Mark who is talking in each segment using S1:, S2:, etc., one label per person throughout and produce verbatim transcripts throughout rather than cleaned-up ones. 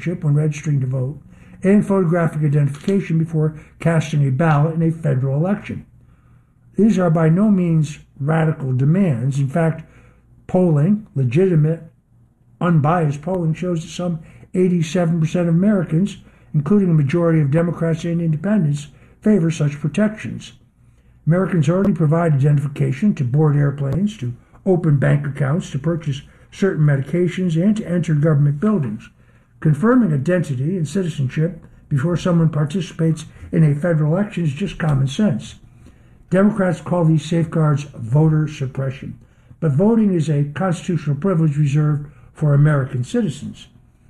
S1: when registering to vote, and photographic identification before casting a ballot in a federal election. These are by no means radical demands. In fact, polling, legitimate, unbiased polling, shows that some eighty-seven percent of Americans, including a majority of Democrats and independents, favor such protections. Americans already provide identification to board airplanes, to open bank accounts, to purchase certain medications, and to enter government buildings. Confirming identity and citizenship before someone participates in a federal election is just common sense. Democrats call these safeguards voter suppression, but voting is a constitutional privilege reserved for American citizens.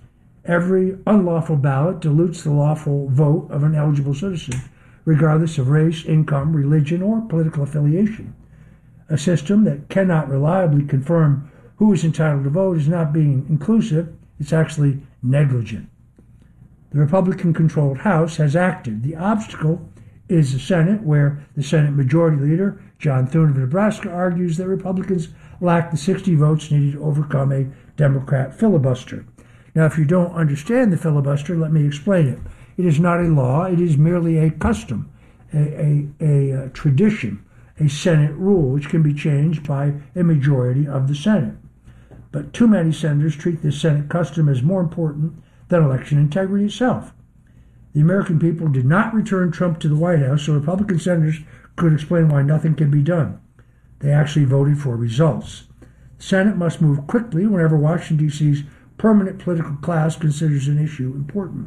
S1: Every unlawful ballot dilutes the lawful vote of an eligible citizen, regardless of race, income, religion, or political affiliation. A system that cannot reliably confirm who is entitled to vote is not being inclusive, it's actually negligent. The Republican-controlled House has acted. The obstacle is the Senate, where the Senate Majority Leader, John Thune of Nebraska, argues that Republicans lack the sixty votes needed to overcome a Democrat filibuster. Now, if you don't understand the filibuster, let me explain it. It is not a law, it is merely a custom, a, a, a, a tradition, a Senate rule, which can be changed by a majority of the Senate. But too many senators treat this Senate custom as more important than election integrity itself. The American people did not return Trump to the White House, so Republican senators could explain why nothing can be done. They actually voted for results. The Senate must move quickly whenever Washington, D C's permanent political class considers an issue important.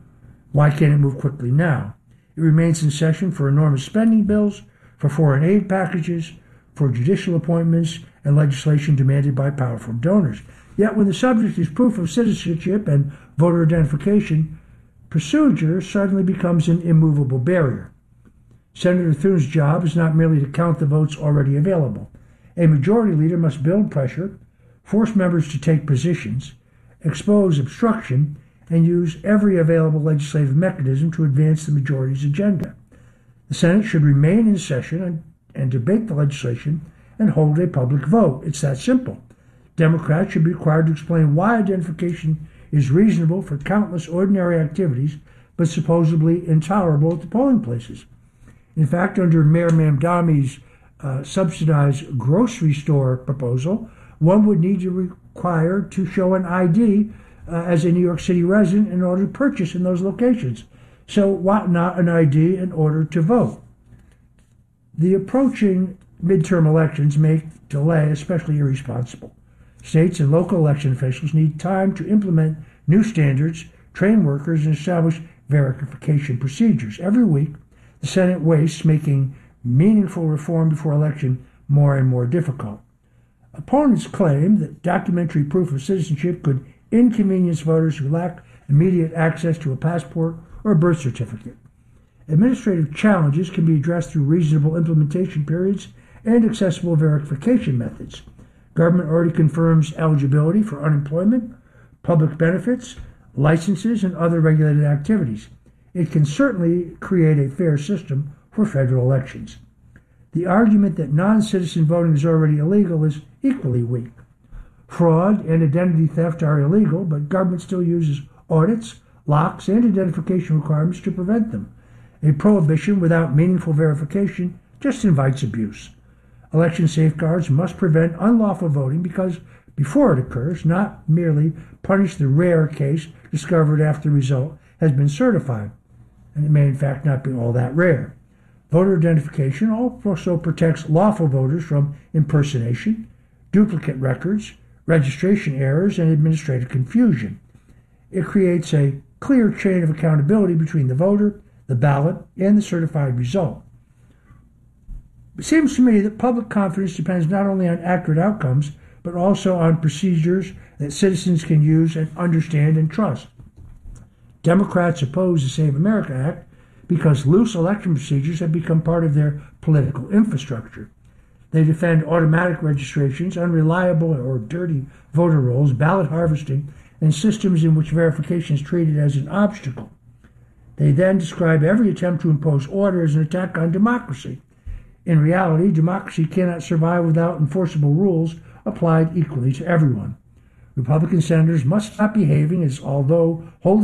S1: Why can't it move quickly now? It remains in session for enormous spending bills, for foreign aid packages, for judicial appointments, and legislation demanded by powerful donors. Yet when the subject is proof of citizenship and voter identification, procedure suddenly becomes an immovable barrier. Senator Thune's job is not merely to count the votes already available. A majority leader must build pressure, force members to take positions, expose obstruction, and use every available legislative mechanism to advance the majority's agenda. The Senate should remain in session and, and debate the legislation and hold a public vote. It's that simple. Democrats should be required to explain why identification is reasonable for countless ordinary activities, but supposedly intolerable at the polling places. In fact, under Mayor Mamdani's uh, subsidized grocery store proposal, one would need to require to show an I D uh, as a New York City resident in order to purchase in those locations. So why not an I D in order to vote? The approaching midterm elections make delay especially irresponsible. States and local election officials need time to implement new standards, train workers, and establish verification procedures. Every week, the Senate wastes making meaningful reform before election more and more difficult. Opponents claim that documentary proof of citizenship could inconvenience voters who lack immediate access to a passport or a birth certificate. Administrative challenges can be addressed through reasonable implementation periods and accessible verification methods. Government already confirms eligibility for unemployment, public benefits, licenses, and other regulated activities. It can certainly create a fair system for federal elections. The argument that non-citizen voting is already illegal is equally weak. Fraud and identity theft are illegal, but government still uses audits, locks, and identification requirements to prevent them. A prohibition without meaningful verification just invites abuse. Election safeguards must prevent unlawful voting because, before it occurs, not merely punish the rare case discovered after the result has been certified, and it may in fact not be all that rare. Voter identification also protects lawful voters from impersonation, duplicate records, registration errors, and administrative confusion. It creates a clear chain of accountability between the voter, the ballot, and the certified result. It seems to me that public confidence depends not only on accurate outcomes, but also on procedures that citizens can use and understand and trust. Democrats oppose the Save America Act because loose election procedures have become part of their political infrastructure. They defend automatic registrations, unreliable or dirty voter rolls, ballot harvesting, and systems in which verification is treated as an obstacle. They then describe every attempt to impose order as an attack on democracy. In reality, democracy cannot survive without enforceable rules applied equally to everyone. Republican senators must stop behaving as although holding